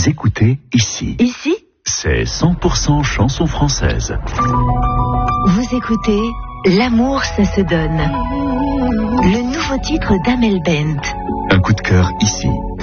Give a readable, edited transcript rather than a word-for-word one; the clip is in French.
Vous écoutez ici. Ici, C'est 100% chanson française. vous écoutez L'amour, ça se donne. Le nouveau titre d'Amel Bent. Un coup de cœur ici.